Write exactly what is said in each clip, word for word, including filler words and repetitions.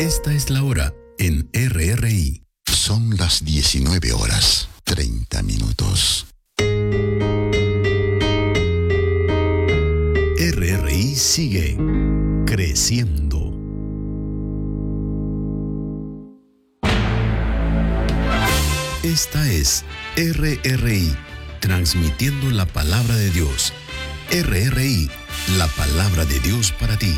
Esta es la hora en R R I. Son las diecinueve horas, treinta minutos. R R I sigue creciendo. Esta es R R I, transmitiendo la palabra de Dios. R R I, la palabra de Dios para ti.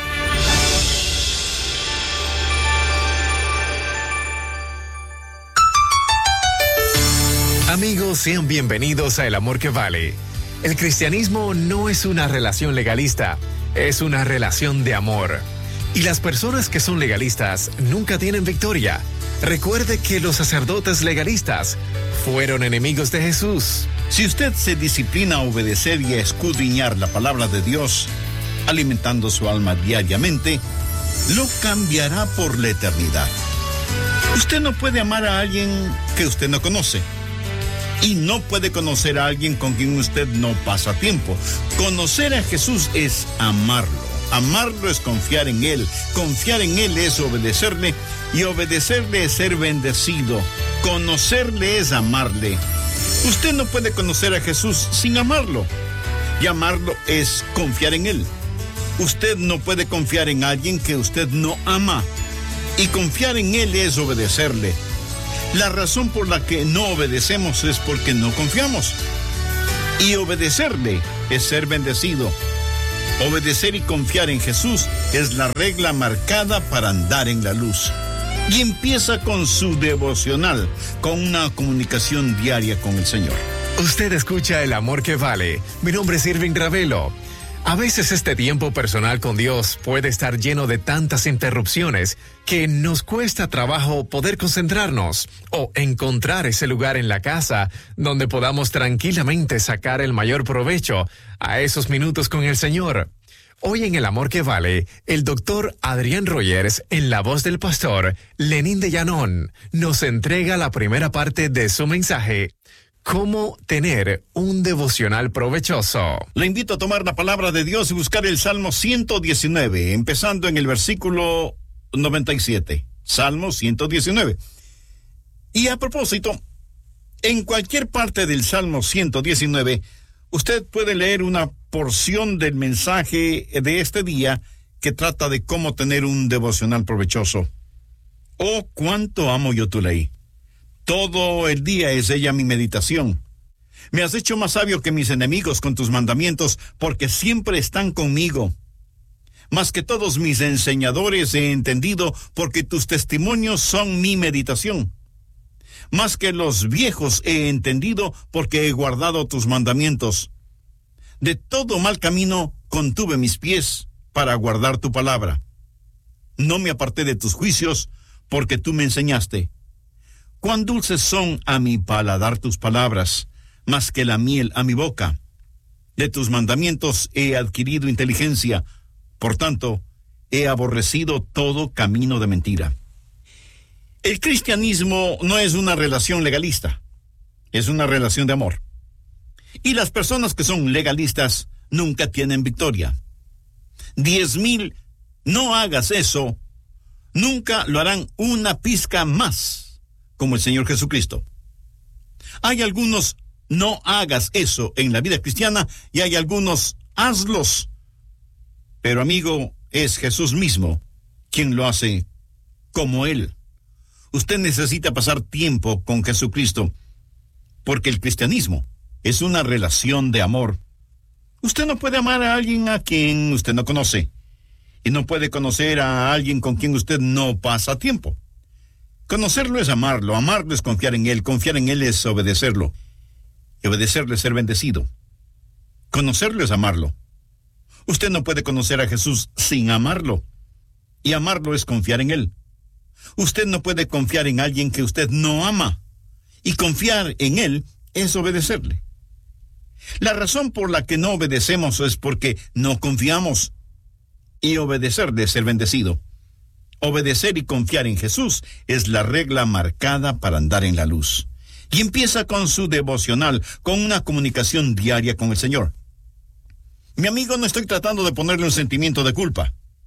Amigos, sean bienvenidos a El Amor que Vale. El cristianismo no es una relación legalista, es una relación de amor. Y las personas que son legalistas nunca tienen victoria. Recuerde que los sacerdotes legalistas fueron enemigos de Jesús. Si usted se disciplina a obedecer y a escudriñar la palabra de Dios, alimentando su alma diariamente, lo cambiará por la eternidad. Usted no puede amar a alguien que usted no conoce. Y no puede conocer a alguien con quien usted no pasa tiempo. Conocer a Jesús es amarlo. Amarlo es confiar en Él. Confiar en Él es obedecerle. Y obedecerle es ser bendecido. Conocerle es amarle. Usted no puede conocer a Jesús sin amarlo. Y amarlo es confiar en Él. Usted no puede confiar en alguien que usted no ama. Y confiar en Él es obedecerle. La razón por la que no obedecemos es porque no confiamos. Y obedecerle es ser bendecido. Obedecer y confiar en Jesús es la regla marcada para andar en la luz. Y empieza con su devocional, con una comunicación diaria con el Señor. Usted escucha El Amor que Vale. Mi nombre es Irving Ravelo. A veces este tiempo personal con Dios puede estar lleno de tantas interrupciones que nos cuesta trabajo poder concentrarnos o encontrar ese lugar en la casa donde podamos tranquilamente sacar el mayor provecho a esos minutos con el Señor. Hoy en El Amor que Vale, el doctor Adrián Rogers, en la voz del pastor Lenín de Llanón, nos entrega la primera parte de su mensaje: ¿cómo tener un devocional provechoso? Le invito a tomar la palabra de Dios y buscar el Salmo ciento diecinueve, empezando en el versículo noventa y siete. Salmo ciento diecinueve. Y a propósito, en cualquier parte del Salmo ciento diecinueve, usted puede leer una porción del mensaje de este día que trata de cómo tener un devocional provechoso. Oh, cuánto amo yo tu ley. Todo el día es ella mi meditación. Me has hecho más sabio que mis enemigos con tus mandamientos, porque siempre están conmigo. Más que todos mis enseñadores he entendido, porque tus testimonios son mi meditación. Más que los viejos he entendido, porque he guardado tus mandamientos. De todo mal camino contuve mis pies para guardar tu palabra. No me aparté de tus juicios, porque tú me enseñaste. Cuán dulces son a mi paladar tus palabras, más que la miel a mi boca. De tus mandamientos he adquirido inteligencia, por tanto, he aborrecido todo camino de mentira. El cristianismo no es una relación legalista, es una relación de amor. Y las personas que son legalistas nunca tienen victoria. Diez mil, no hagas eso, nunca lo harán una pizca más, como el Señor Jesucristo. Hay algunos, no hagas eso en la vida cristiana, y hay algunos, hazlos. Pero amigo, es Jesús mismo quien lo hace como Él. Usted necesita pasar tiempo con Jesucristo, porque el cristianismo es una relación de amor. Usted no puede amar a alguien a quien usted no conoce, y no puede conocer a alguien con quien usted no pasa tiempo. Conocerlo es amarlo, amarlo es confiar en Él, confiar en Él es obedecerlo, y obedecerle es ser bendecido. Conocerlo es amarlo. Usted no puede conocer a Jesús sin amarlo, y amarlo es confiar en Él. Usted no puede confiar en alguien que usted no ama, y confiar en Él es obedecerle. La razón por la que no obedecemos es porque no confiamos, y obedecerle es ser bendecido. Obedecer y confiar en Jesús es la regla marcada para andar en la luz. Y empieza con su devocional, con una comunicación diaria con el Señor. Mi amigo, no estoy tratando de ponerle un sentimiento de culpa.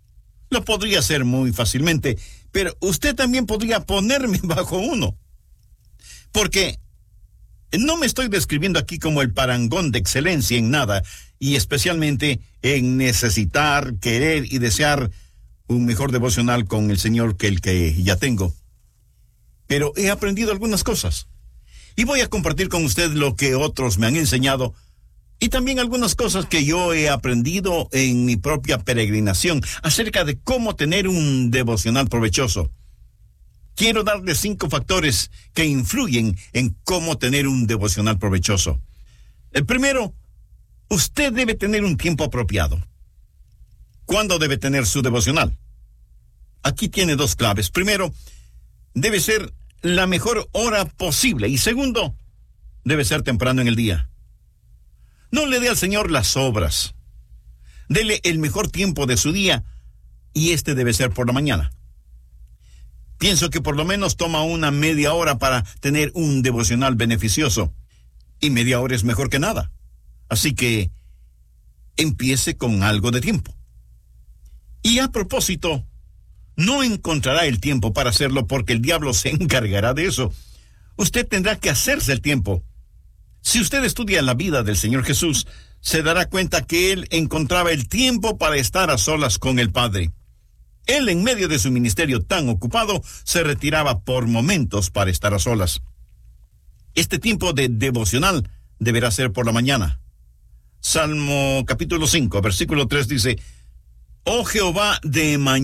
Lo podría hacer muy fácilmente, pero usted también podría ponerme bajo uno. Porque no me estoy describiendo aquí como el parangón de excelencia en nada, y especialmente en necesitar, querer y desear un mejor devocional con el Señor que el que ya tengo. Pero he aprendido algunas cosas, y voy a compartir con usted lo que otros me han enseñado, y también algunas cosas que yo he aprendido en mi propia peregrinación acerca de cómo tener un devocional provechoso. Quiero darle cinco factores que influyen en cómo tener un devocional provechoso. El primero, usted debe tener un tiempo apropiado. ¿Cuándo debe tener su devocional? Aquí tiene dos claves. Primero, debe ser la mejor hora posible. Y segundo, debe ser temprano en el día. No le dé al Señor las obras. Dele el mejor tiempo de su día, y este debe ser por la mañana. Pienso que por lo menos toma una media hora para tener un devocional beneficioso. Y media hora es mejor que nada. Así que empiece con algo de tiempo. Y a propósito, no encontrará el tiempo para hacerlo porque el diablo se encargará de eso. Usted tendrá que hacerse el tiempo. Si usted estudia la vida del Señor Jesús, se dará cuenta que Él encontraba el tiempo para estar a solas con el Padre. Él, en medio de su ministerio tan ocupado, se retiraba por momentos para estar a solas. Este tiempo de devocional deberá ser por la mañana. Salmo capítulo cinco, versículo tres dice: Oh Jehová, de mañana